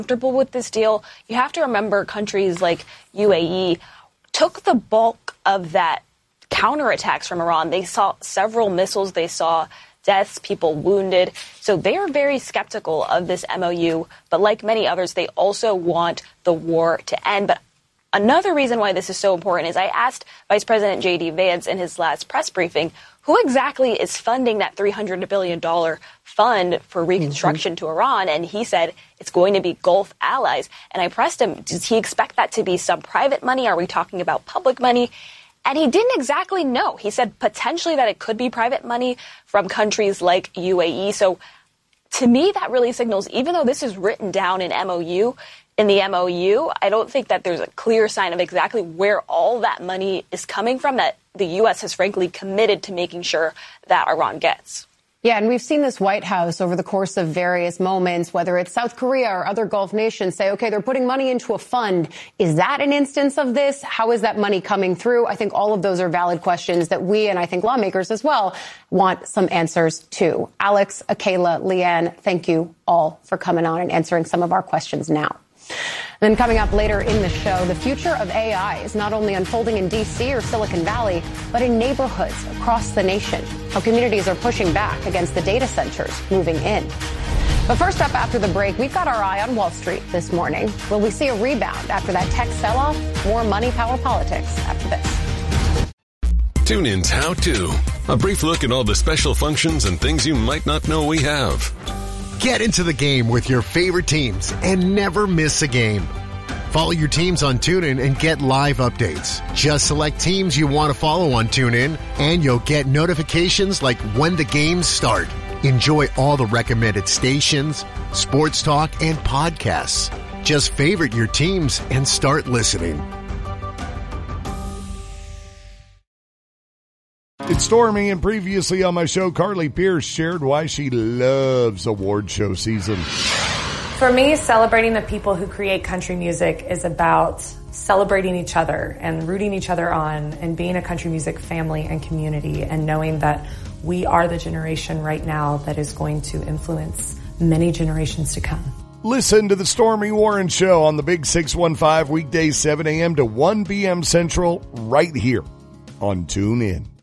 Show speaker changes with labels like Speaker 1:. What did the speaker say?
Speaker 1: comfortable with this deal. You have to remember countries like UAE took the bulk of that counterattacks from Iran. They saw several missiles. They saw deaths, people wounded. So they are very skeptical of this MOU. But like many others, they also want the war to end. But another reason why this is so important is I asked Vice President J.D. Vance in his last press briefing, who exactly is funding that $300 billion fund for reconstruction to Iran? And he said it's going to be Gulf allies. And I pressed him, does he expect that to be some private money? Are we talking about public money? And he didn't exactly know. He said potentially that it could be private money from countries like UAE. So to me, that really signals, even though this is written down in the MOU, I don't think that there's a clear sign of exactly where all that money is coming from that the U.S. has frankly committed to making sure that Iran gets.
Speaker 2: Yeah, and we've seen this White House over the course of various moments, whether it's South Korea or other Gulf nations, say, OK, they're putting money into a fund. Is that an instance of this? How is that money coming through? I think all of those are valid questions that we, and I think lawmakers as well, want some answers to. Alex, Akayla, Leanne, thank you all for coming on and answering some of our questions now. Then coming up later in the show, the future of AI is not only unfolding in D.C. or Silicon Valley, but in neighborhoods across the nation. How communities are pushing back against the data centers moving in. But first up after the break, we've got our eye on Wall Street this morning. Will we see a rebound after that tech sell-off? More money, power, politics after this.
Speaker 3: Tune in's How To. A brief look at all the special functions and things you might not know we have.
Speaker 4: Get into the game with your favorite teams and never miss a game. Follow your teams on TuneIn and get live updates. Just select teams you want to follow on TuneIn, and you'll get notifications like when the games start. Enjoy all the recommended stations, sports talk, and podcasts. Just favorite your teams and start listening.
Speaker 5: It's Stormy, and previously on my show, Carly Pierce shared why she loves award show season.
Speaker 6: For me, celebrating the people who create country music is about celebrating each other and rooting each other on and being a country music family and community and knowing that we are the generation right now that is going to influence many generations to come.
Speaker 5: Listen to the Stormy Warren Show on the Big 615 weekdays 7 a.m. to 1 p.m. Central right here on TuneIn.